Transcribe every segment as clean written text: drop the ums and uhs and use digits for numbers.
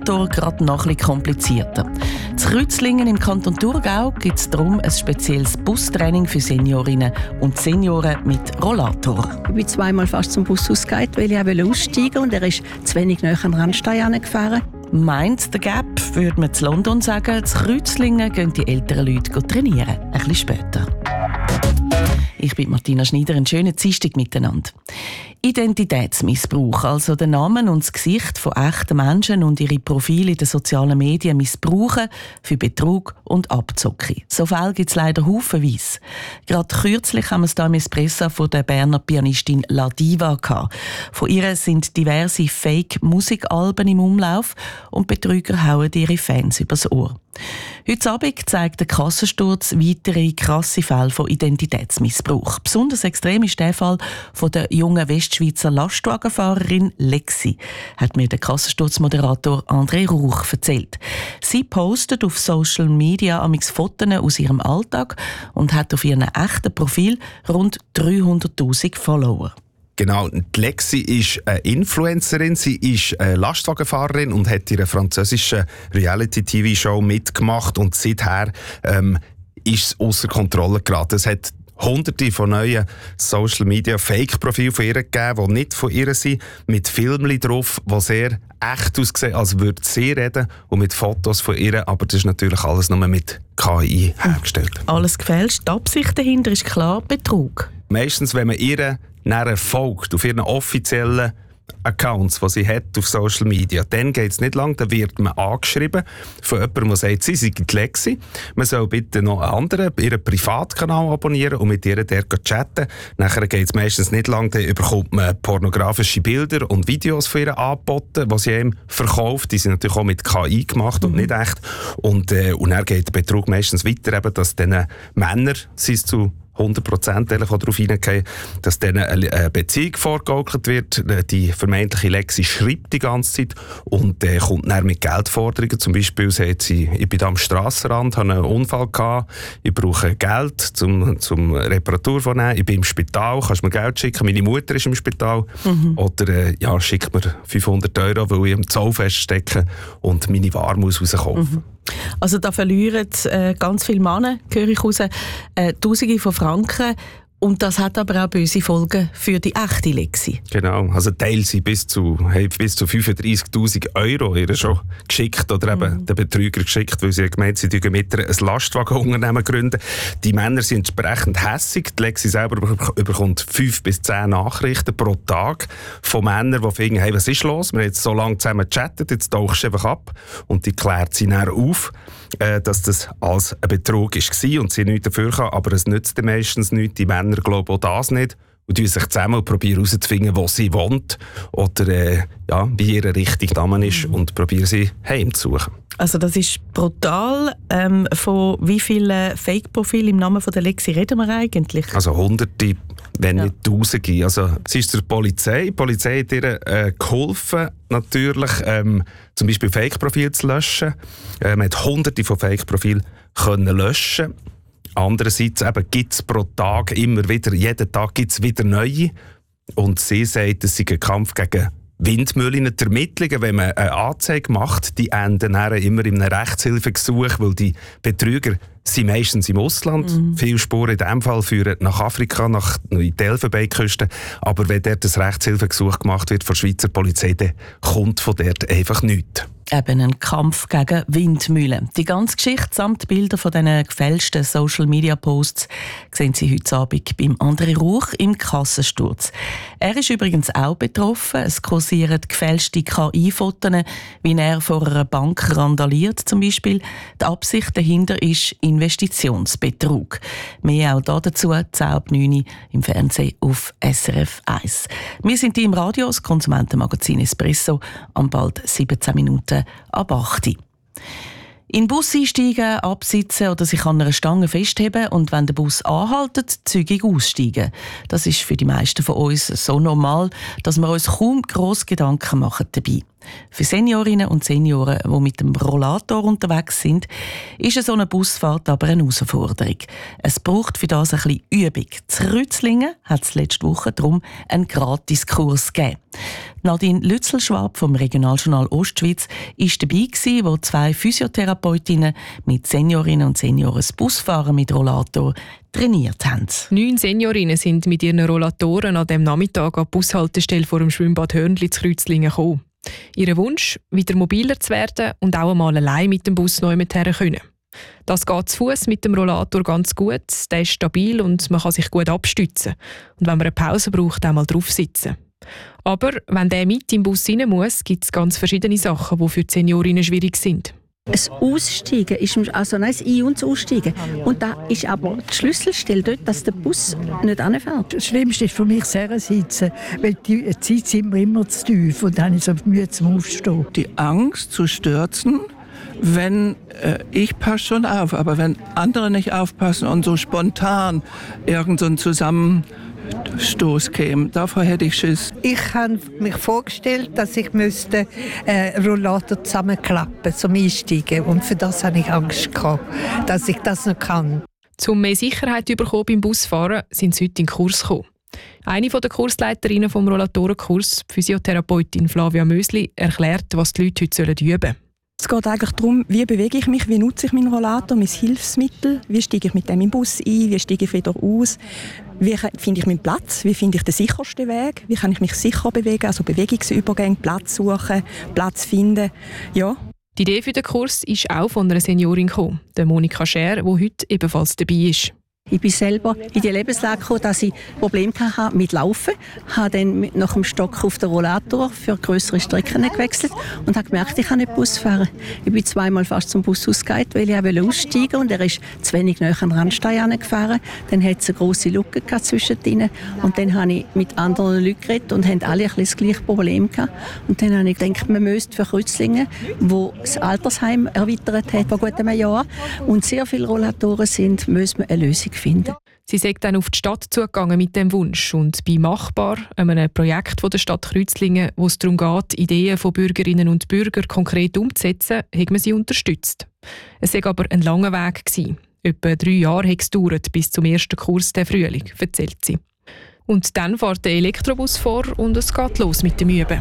Rollator gerade noch ein bisschen komplizierter. In Kreuzlingen im Kanton Thurgau gibt es darum ein spezielles Bustraining für Seniorinnen und Senioren mit Rollator. Ich bin zweimal fast zum Bushaus gegangen, weil ich aussteigen und er ist zu wenig nahe an den Randstein gefahren. Meint der Gap, würde man in London sagen, in Kreuzlingen gehen die älteren Leute trainieren. Ein bisschen später. Ich bin Martina Schneider, einen schönen Dienstag miteinander. Identitätsmissbrauch, also den Namen und das Gesicht von echten Menschen und ihre Profile in den sozialen Medien missbrauchen für Betrug und Abzocke. So Fälle gibt es leider haufenweise. Gerade kürzlich haben wir es hier im Espresso von der Berner Pianistin La Diva gehabt. Von ihr sind diverse Fake-Musikalben im Umlauf und Betrüger hauen ihre Fans übers Ohr. Heute Abend zeigt der Kassensturz weitere krasse Fälle von Identitätsmissbrauch. Besonders extrem ist der Fall von der jungen Westschweizer Lastwagenfahrerin Lexi, hat mir der Kassensturzmoderator André Rauch erzählt. Sie postet auf Social Media amigs Fotos aus ihrem Alltag und hat auf ihrem echten Profil rund 300'000 Follower. Genau, die Lexi ist eine Influencerin, sie ist eine Lastwagenfahrerin und hat in einer französischen Reality-TV-Show mitgemacht und seither ist es außer Kontrolle geraten. Es hat Hunderte von neuen Social-Media-Fake-Profilen von ihr gegeben, die nicht von ihr sind, mit Filmchen drauf, die sehr echt aussehen, als würde sie reden und mit Fotos von ihr, aber das ist natürlich alles nur mit KI hergestellt. Alles gefälscht, die Absicht dahinter ist klar Betrug. Meistens, wenn man ihr nachher folgt, auf ihren offiziellen Accounts, die sie hat auf Social Media, dann geht es nicht lang, dann wird man angeschrieben von jemandem, der sagt, sie sei die Lexi. Man soll bitte noch einen anderen, ihren Privatkanal abonnieren und mit ihr dort chatten. Nachher geht es meistens nicht lang, dann bekommt man pornografische Bilder und Videos von ihr angeboten, die sie ihm verkauft. Die sind natürlich auch mit KI gemacht und nicht echt. Und dann geht der Betrug meistens weiter, eben, dass diesen Männer, sie ist zu 100% darauf hineingehen, dass denen eine Beziehung vorgegaukelt wird. Die vermeintliche Lexi schreibt die ganze Zeit und kommt dann mit Geldforderungen. Zum Beispiel sagt sie, ich bin da am Strassenrand, habe einen Unfall gehabt, ich brauche Geld zum Reparatur von nehmen, ich bin im Spital, kannst du mir Geld schicken, meine Mutter ist im Spital. Oder schick mir 500 €, weil ich im Zoll feststecke und meine Ware muss rauskaufen. Also da verlieren ganz viele Männer, höre ich raus, Tausende von Franken. Und das hat aber auch böse Folgen für die echte Lexi. Genau, also teilen sie bis zu 35'000 € ihr schon geschickt oder eben den Betrüger geschickt, weil sie gemeint sie mit ein Lastwagenunternehmen gründen. Die Männer sind entsprechend hässig. Die Lexi selber bekommt 5 bis 10 Nachrichten pro Tag von Männern, die finden, hey, was ist los? Wir haben jetzt so lange zusammen gechattet, jetzt tauchst du einfach ab. Und die klärt sie dann auf, dass das als ein Betrug war und sie nichts dafür kann, aber es nützt meistens nichts. Die Männer glauben auch das nicht und tun sich zusammen und probieren herauszufinden, wo sie wohnt oder wie ihre richtige Name ist und probieren sie heimzusuchen. Also das ist brutal. Von wie vielen Fake-Profilen im Namen von der Lexi reden wir eigentlich? Also Hunderte, wenn nicht Tausende. Also sie ist zur Polizei. Die Polizei hat ihr geholfen, natürlich, zum Beispiel Fake-Profile zu löschen. Man hat Hunderte von Fake-Profilen löschen. Andererseits gibt es pro Tag immer wieder, jeden Tag gibt es wieder neue. Und sie sagt, es sei ein Kampf gegen Windmühlen. Die Ermittlungen, wenn man eine Anzeige macht, die enden dann immer in einem Rechtshilfegesuch, weil die Betrüger sind meistens im Ausland. Viele Spuren in diesem Fall führen nach Afrika, nach die Elfenbeinküste. Aber wenn dort ein Rechtshilfegesuch gemacht wird von der Schweizer Polizei, dann kommt von dort einfach nichts. Eben ein Kampf gegen Windmühlen. Die ganze Geschichte samt Bilder von diesen gefälschten Social-Media-Posts sehen Sie heute Abend beim André Rauch im Kassensturz. Er ist übrigens auch betroffen. Es kursieren gefälschte KI-Fotos, wie er vor einer Bank randaliert zum Beispiel. Die Absicht dahinter ist Investitionsbetrug. Mehr auch dazu 10:09 Uhr im Fernsehen auf SRF 1. Wir sind hier im Radio, das Konsumentenmagazin Espresso, am bald 17 Minuten ab 8 Uhr. In den Bus einsteigen, absitzen oder sich an einer Stange festheben und wenn der Bus anhaltet, zügig aussteigen. Das ist für die meisten von uns so normal, dass wir uns kaum gross Gedanken machen dabei. Für Seniorinnen und Senioren, die mit dem Rollator unterwegs sind, ist so eine Busfahrt aber eine Herausforderung. Es braucht für das ein bisschen Übung. In Rützlingen hat es letzte Woche darum einen Gratiskurs gegeben. Nadine Lützelschwab vom Regionaljournal Ostschweiz war dabei, wo 2 Physiotherapeutinnen mit Seniorinnen und Senioren das Busfahren mit Rollator trainiert haben. 9 Seniorinnen sind mit ihren Rollatoren an dem Nachmittag an die Bushaltestelle vor dem Schwimmbad Hörnli zu Rützlingen gekommen. Ihr Wunsch, wieder mobiler zu werden und auch einmal allein mit dem Bus neu her können. Das geht zu Fuß mit dem Rollator ganz gut, der ist stabil und man kann sich gut abstützen. Und wenn man eine Pause braucht, auch mal drauf sitzen. Aber wenn der mit im Bus rein muss, gibt es ganz verschiedene Sachen, die für die Seniorinnen schwierig sind. Das Aussteigen ist also nein, das Ein- und das Aussteigen. Und da ist aber die Schlüsselstelle dort, dass der Bus nicht anfährt. Das Schlimmste ist für mich das Sitzen, weil die Zeit sind immer zu tief und dann ist es Mühe zum Aufstehen. Die Angst zu stürzen, wenn ich passe schon auf, aber wenn andere nicht aufpassen und so spontan irgend so ein Zusammenstoß käme, davor hätte ich Schiss. Ich habe mir vorgestellt, dass ich Rollator zusammenklappen zum Einsteigen. Und für das habe ich Angst gehabt, dass ich das noch kann. Um mehr Sicherheit zu bekommen beim Busfahren, sind sie heute in den Kurs gekommen. Eine der Kursleiterinnen vom Rollatorenkurs, die Physiotherapeutin Flavia Mösli, erklärt, was die Leute heute üben sollen. Es geht eigentlich darum, wie bewege ich mich, wie nutze ich meinen Rollator, mein Hilfsmittel, wie steige ich mit dem im Bus ein, wie steige ich wieder aus, wie finde ich meinen Platz, wie finde ich den sichersten Weg, wie kann ich mich sicher bewegen, also Bewegungsübergänge, Platz suchen, Platz finden, ja. Die Idee für den Kurs ist auch von einer Seniorin gekommen, der Monika Scher, die heute ebenfalls dabei ist. Ich bin selber in die Lebenslage gekommen, dass ich Probleme hatte mit Laufen. Ich habe dann nach dem Stock auf den Rollator für grössere Strecken gewechselt und habe gemerkt, ich kann nicht Bus fahren. Ich bin 2-mal fast zum Bushaus gegangen, weil ich aussteigen wollte und er ist zu wenig nahe an den Randstein gefahren. Dann hat es eine grosse Lücke zwischen ihnen und dann habe ich mit anderen Leuten geredet und haben alle ein bisschen das gleiche Problem gehabt. Und dann habe ich gedacht, man müsste für Rützlingen, wo das Altersheim erweitert hat vor gut einem Jahr und sehr viele Rollatoren sind, müssen wir eine Lösung finden. Sie sind dann auf die Stadt zugegangen mit dem Wunsch und bei Machbar, einem Projekt von der Stadt Rützlingen, wo es darum geht, Ideen von Bürgerinnen und Bürgern konkret umzusetzen, haben wir sie unterstützt. Es war aber ein langer Weg gewesen. Etwa 3 Jahre hat es gedauert bis zum ersten Kurs der Frühling, erzählt sie. Und dann fährt der Elektrobus vor und es geht los mit dem Üben.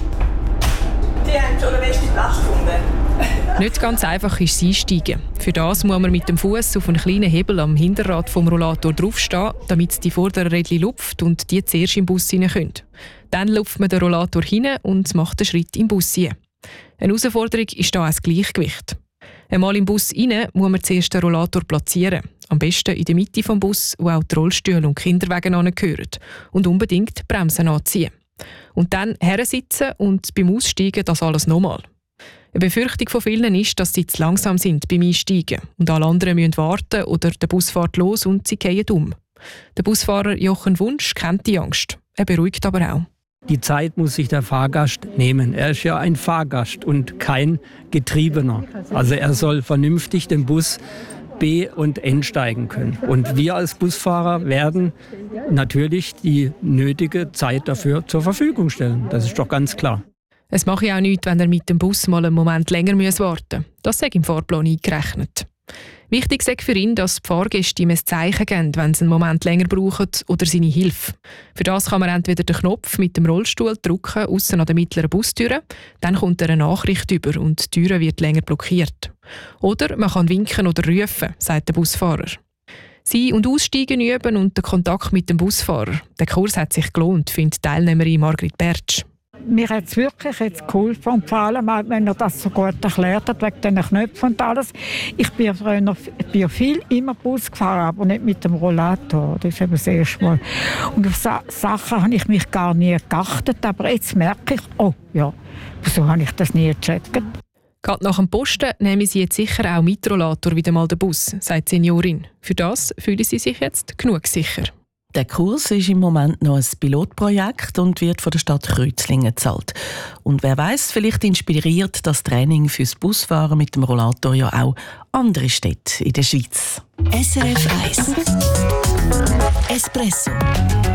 Die haben schon den besten Platz gefunden. Nicht ganz einfach ist das Einsteigen. Für das muss man mit dem Fuß auf einen kleinen Hebel am Hinterrad vom Rollator draufstehen, damit die vorderen Rädchen lupft und die zuerst im Bus rein können. Dann lupft man den Rollator hin und macht den Schritt im Bus rein. Eine Herausforderung ist hier auch das Gleichgewicht. Einmal im Bus rein muss man zuerst den Rollator platzieren. Am besten in der Mitte des Bus, wo auch die Rollstühle und Kinderwagen angehören. Und unbedingt die Bremsen anziehen. Und dann hersitzen und beim Aussteigen das alles nochmal. Eine Befürchtung von vielen ist, dass sie zu langsam sind beim Einsteigen und alle anderen müssen warten oder der Bus fährt los und sie fallen um. Der Busfahrer Jochen Wunsch kennt die Angst. Er beruhigt aber auch. Die Zeit muss sich der Fahrgast nehmen. Er ist ja ein Fahrgast und kein Getriebener. Also er soll vernünftig den Bus B- und N-steigen können. Und wir als Busfahrer werden natürlich die nötige Zeit dafür zur Verfügung stellen. Das ist doch ganz klar. Es mache ja auch nichts, wenn er mit dem Bus mal einen Moment länger warten muss. Das sei im Fahrplan eingerechnet. Wichtig sei für ihn, dass die Fahrgäste ihm ein Zeichen geben, wenn sie einen Moment länger brauchen oder seine Hilfe. Für das kann man entweder den Knopf mit dem Rollstuhl drücken, aussen an der mittleren Bustüre, dann kommt eine Nachricht über und die Türe wird länger blockiert. Oder man kann winken oder rufen, sagt der Busfahrer. Sein- und Aussteigen üben und der Kontakt mit dem Busfahrer. Der Kurs hat sich gelohnt, findet Teilnehmerin Margrit Bertsch. Mir hat es wirklich jetzt geholfen, und vor allem, wenn er das so gut erklärt hat, wegen diesen Knöpfen und alles. Ich bin früher viel immer Bus gefahren, aber nicht mit dem Rollator. Das ist eben das erste Mal. Und auf Sachen habe ich mich gar nie geachtet, aber jetzt merke ich, oh ja, wieso habe ich das nie gecheckt? Gerade nach dem Posten nehmen sie jetzt sicher auch mit Rollator wieder mal den Bus, sagt die Seniorin. Für das fühlen sie sich jetzt genug sicher. Der Kurs ist im Moment noch ein Pilotprojekt und wird von der Stadt Rützlingen gezahlt. Und wer weiss, vielleicht inspiriert das Training fürs Busfahren mit dem Rollator ja auch andere Städte in der Schweiz. SRF 1 Espresso